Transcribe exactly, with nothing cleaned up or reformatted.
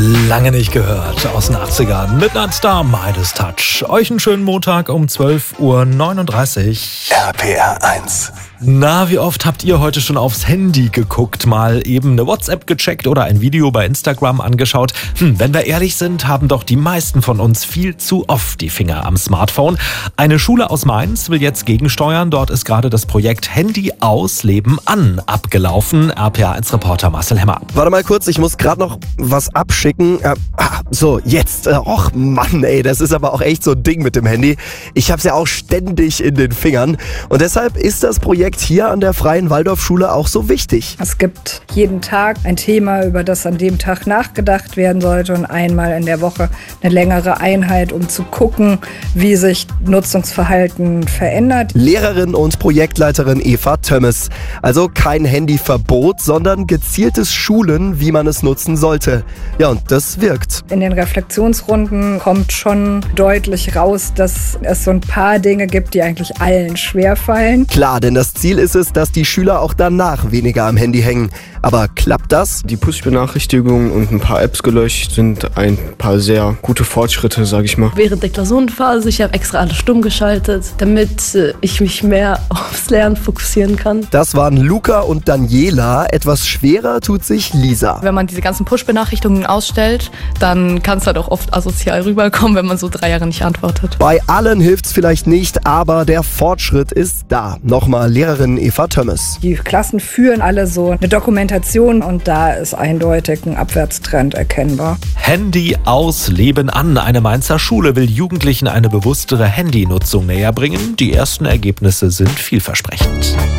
Lange nicht gehört aus den achtzigern. Midnight Star, Midas Touch. Euch einen schönen Montag um zwölf Uhr neununddreißig. R P R eins. Na, wie oft habt ihr heute schon aufs Handy geguckt, mal eben eine WhatsApp gecheckt oder ein Video bei Instagram angeschaut? Hm, wenn wir ehrlich sind, haben doch die meisten von uns viel zu oft die Finger am Smartphone. Eine Schule aus Mainz will jetzt gegensteuern. Dort ist gerade das Projekt Handy aus, Leben an abgelaufen. R P R eins Reporter Marcel Hemmer. Warte mal kurz, ich muss gerade noch was abschicken. Äh, so, jetzt. Äh, och Mann, ey, das ist aber auch echt so ein Ding mit dem Handy. Ich hab's ja auch ständig in den Fingern. Und deshalb ist das Projekt hier an der Freien Waldorfschule auch so wichtig. Es gibt jeden Tag ein Thema, über das an dem Tag nachgedacht werden sollte und einmal in der Woche eine längere Einheit, um zu gucken, wie sich Nutzungsverhalten verändert. Lehrerin und Projektleiterin Eva Tömmes. Also kein Handyverbot, sondern gezieltes Schulen, wie man es nutzen sollte. Ja, und das wirkt. In den Reflexionsrunden kommt schon deutlich raus, dass es so ein paar Dinge gibt, die eigentlich allen schwerfallen. Klar, denn das Ziel ist es, dass die Schüler auch danach weniger am Handy hängen. Aber klappt das? Die Push-Benachrichtigungen und ein paar Apps gelöscht sind ein paar sehr gute Fortschritte, sage ich mal. Während der Klausurenphase, ich habe extra alles stumm geschaltet, damit äh, ich mich mehr aufs Lernen fokussieren kann. Das waren Luca und Daniela. Etwas schwerer tut sich Lisa. Wenn man diese ganzen Push-Benachrichtigungen ausstellt, dann kann es halt auch oft asozial rüberkommen, wenn man so drei Jahre nicht antwortet. Bei allen hilft's vielleicht nicht, aber der Fortschritt ist da. Nochmal Lehrerin Eva Tömmes. Die Klassen führen alle so eine Dokumentation und da ist eindeutig ein Abwärtstrend erkennbar. Handy aus, Leben an. Eine Mainzer Schule will Jugendlichen eine bewusstere Handynutzung näher bringen. Die ersten Ergebnisse sind vielversprechend.